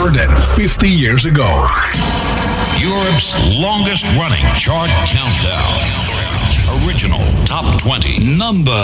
more than 50 years ago. Europe's longest running chart countdown. Original Top 20. Number